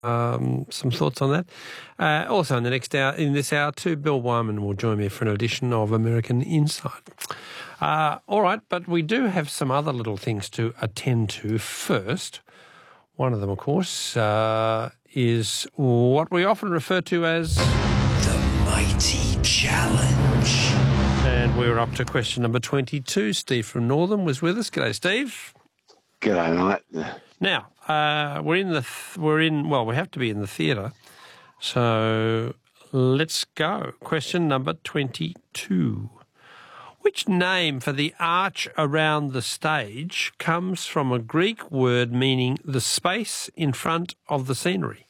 some thoughts on that. Also in this hour too, Bill Wyman will join me for an edition of American Insight. All right, but we do have some other little things to attend to first. One of them, of course, is what we often refer to as the Mighty Challenge. And we're up to question number 22. Steve from Northern was with us. G'day, Steve. G'day, mate. Now, we have to be in the theatre. So let's go. Question number 22. Which name for the arch around the stage comes from a Greek word meaning the space in front of the scenery?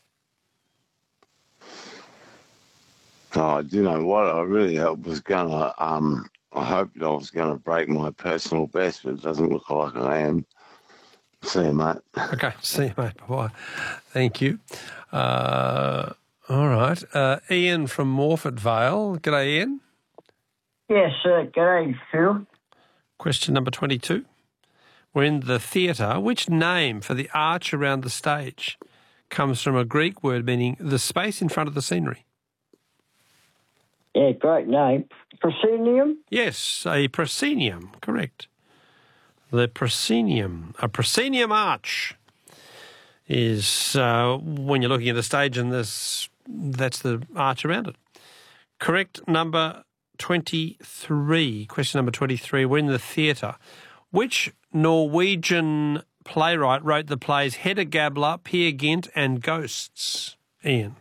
Oh, do you know what? I really was gonna. I hoped I was gonna break my personal best, but it doesn't look like I am. See you, mate. Okay, see you, mate. Bye-bye. Thank you. All right. Ian from Morford Vale. G'day, Ian. Yes, g'day, Phil. Question number 22. We're in the theatre. Which name for the arch around the stage comes from a Greek word meaning the space in front of the scenery? Yeah, great name. Proscenium? Yes, a proscenium, correct. The proscenium. A proscenium arch is when you're looking at the stage and that's the arch around it. Correct number 23. Question number 23. We're in the theatre. Which Norwegian playwright wrote the plays Hedda Gabler, Peer Gynt and Ghosts? Ian.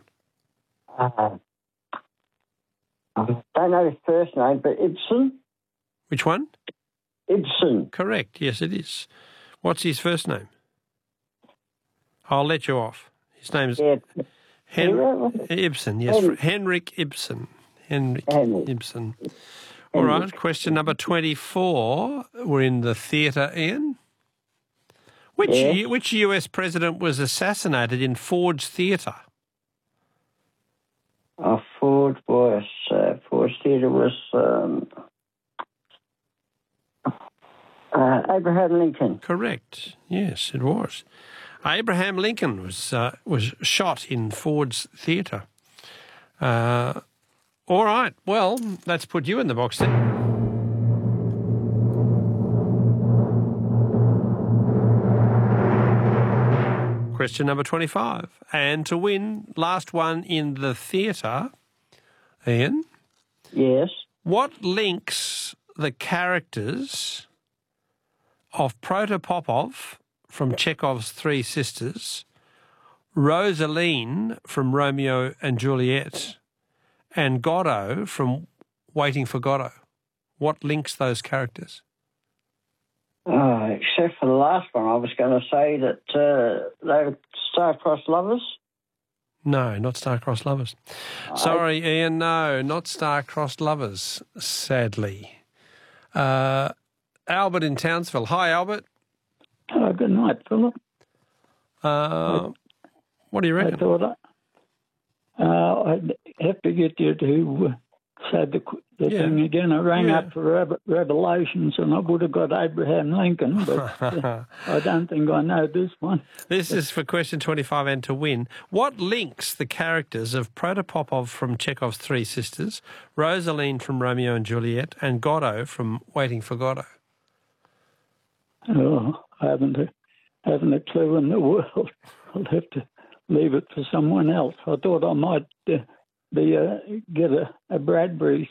I don't know his first name, but Ibsen. Which one? Ibsen. Correct. Yes, it is. What's his first name? I'll let you off. His name's Ibsen. Yes, Henrik Ibsen. Henrik Ibsen. All right. Question number 24. We're in the theatre, Ian. Which US president was assassinated in Ford's Theatre? Ford's Theatre was Abraham Lincoln. Correct. Yes, it was. Abraham Lincoln was shot in Ford's Theatre. All right. Well, let's put you in the box then. Question number 25. And to win, last one in the theatre, Ian. Yes. What links the characters of Protopopov from Chekhov's Three Sisters, Rosaline from Romeo and Juliet, and Godot from Waiting for Godot? What links those characters? Except for the last one, I was going to say that they were star-crossed lovers. No, not star-crossed lovers. Sorry, Ian, no, not star-crossed lovers, sadly. Albert in Townsville. Hi, Albert. Good night, Philip. What do you reckon? I thought I'd have to get you to say the thing again. I rang up for Revelations and I would have got Abraham Lincoln, but I don't think I know this one. This is for question 25 and to win. What links the characters of Protopopov from Chekhov's Three Sisters, Rosaline from Romeo and Juliet, and Godot from Waiting for Godot? Oh, I haven't a clue in the world. I'll have to leave it for someone else. I thought I might get a Bradbury.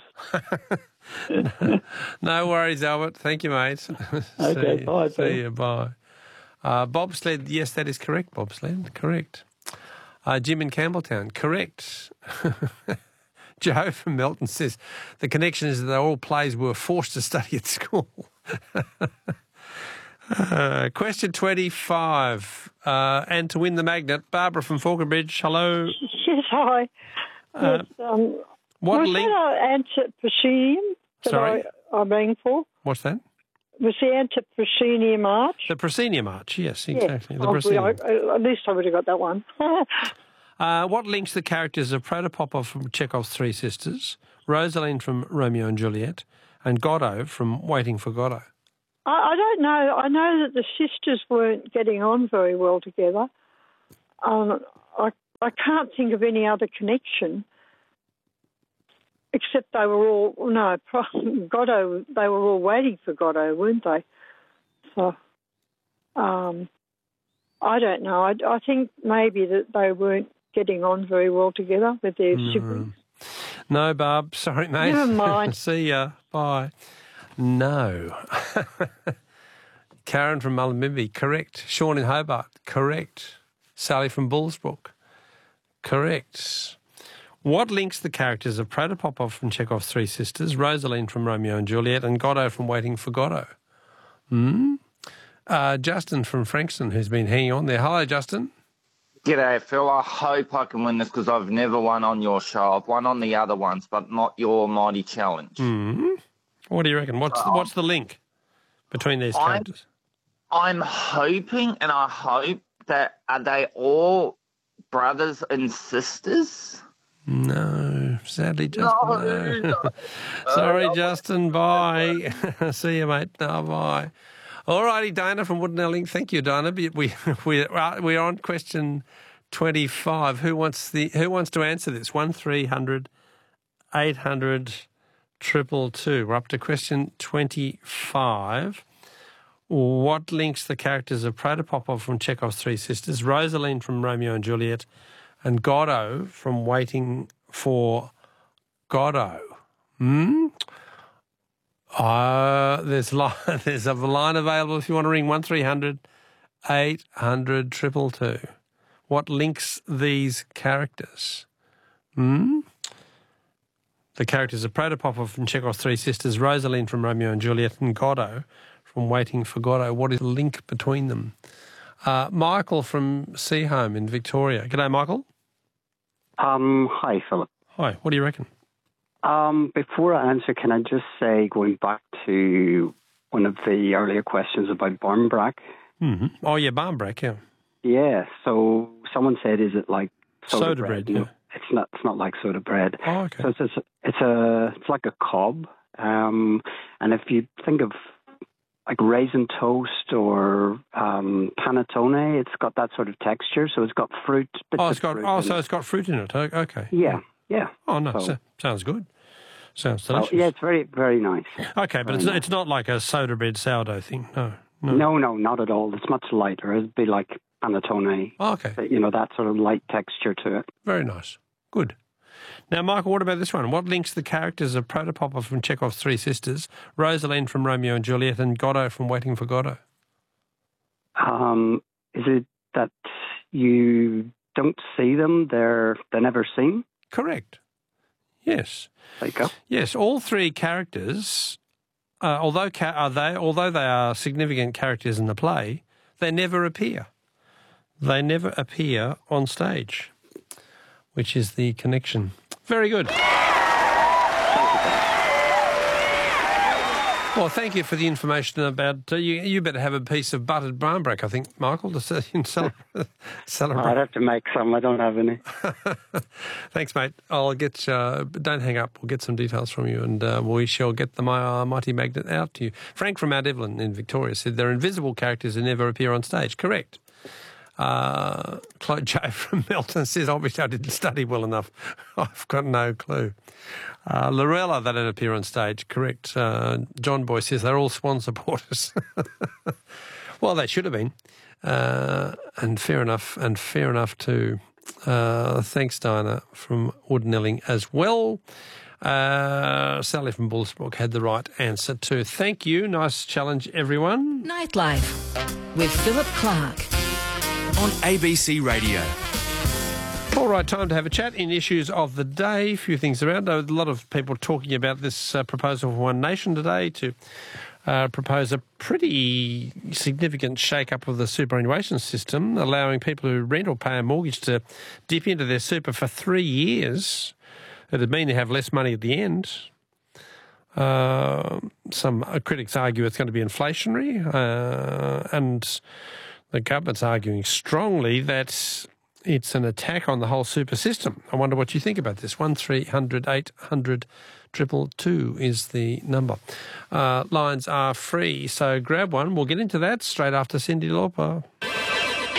No worries, Albert. Thank you, mate. Okay, bye. See you, bye. Bobsled, yes, that is correct, Bobsled, correct. Jim in Campbelltown, correct. Joe from Melton says the connection is that all plays were forced to study at school. Question 25, and to win the magnet, Barbara from Falconbridge, hello. Yes, hi. What was link? that antiproscenium that I rang for? What's that? Was the antiproscenium arch? The proscenium arch, yes, exactly. Yes. The proscenium. At least I would have got that one. What links the characters of Protopopov from Chekhov's Three Sisters, Rosaline from Romeo and Juliet, and Godot from Waiting for Godot? I don't know. I know that the sisters weren't getting on very well together. I can't think of any other connection except they were all, Godot, they were all waiting for Godot, weren't they? So, I don't know. I think maybe that they weren't getting on very well together with their siblings. No, Barb. Sorry, mate. Never mind. See ya. Bye. No. Karen from Mullumbimby, correct. Sean in Hobart, correct. Sally from Bullsbrook, correct. What links the characters of Protopopov from Chekhov's Three Sisters, Rosaline from Romeo and Juliet, and Godot from Waiting for Godot? Justin from Frankston, who's been hanging on there. Hello, Justin. G'day, Phil. I hope I can win this because I've never won on your show. I've won on the other ones, but not your mighty challenge. What do you reckon? What's the link between these characters? I'm hoping, and I hope that are they all brothers and sisters? No, sadly, Justin. No. Sorry, Justin. Bye. See you, mate. No, bye. All righty, Dana from Woodenelling. Thank you, Dana. We're on question 25. Who wants to answer this? 1300 800 222. We're up to question 25. What links the characters of Protopopov from Chekhov's Three Sisters, Rosaline from Romeo and Juliet, and Godot from Waiting for Godot? There's a line available if you want to ring 1300 800 222. What links these characters? The characters of Protopopov from Chekhov's Three Sisters, Rosaline from Romeo and Juliet, and Godot from Waiting for Godot. What is the link between them? Michael from Seahome in Victoria. G'day, Michael. Hi, Philip. Hi. What do you reckon? Before I answer, can I just say, going back to one of the earlier questions about Barmbrack? Oh, yeah, Barmbrack, yeah. Yeah, so someone said, is it like soda bread? No, yeah. It's not like soda bread. Oh, okay. So it's like a cob, and if you think of like raisin toast or panettone, it's got that sort of texture. So it's got fruit. So it's got fruit in it. Okay. Yeah. Oh no, sounds good. Sounds delicious. Yeah, it's very, very nice. Okay, but it's not like a soda bread sourdough thing. No, not at all. It's much lighter. It'd be like panettone. Oh, okay. That sort of light texture to it. Very nice. Good. Now, Michael, what about this one? What links the characters of Protopopov from Chekhov's Three Sisters, Rosaline from Romeo and Juliet, and Godot from Waiting for Godot? Is it that you don't see them? They're never seen? Correct. Yes. There you go. Yes, all three characters, although they are significant characters in the play, they never appear. They never appear on stage, which is the connection. Very good. Well, thank you for the information about... you better have a piece of buttered barmbrack, I think, Michael, to celebrate. I'd have to make some. I don't have any. Thanks, mate. I'll get... don't hang up. We'll get some details from you and we shall get the mighty magnet out to you. Frank from Mount Evelyn in Victoria said they're invisible characters who never appear on stage. Correct. Claude J from Melton says, obviously I didn't study well enough. I've got no clue. Lorella, they don't appear on stage. Correct. John Boy says they're all Swan supporters. Well, they should have been. And fair enough too. Thanks, Diana from Woodenelling as well. Sally from Bullsbrook had the right answer too. Thank you. Nice challenge, everyone. Nightlife with Philip Clark. On ABC Radio. All right, time to have a chat in issues of the day. A few things around. A lot of people talking about this proposal for One Nation today to propose a pretty significant shake-up of the superannuation system, allowing people who rent or pay a mortgage to dip into their super for 3 years. It would mean they have less money at the end. Some critics argue it's going to be inflationary, and the government's arguing strongly that it's an attack on the whole super system. I wonder what you think about this. 1300 800 222 is the number. Lines are free, so grab one. We'll get into that straight after Cyndi Lauper.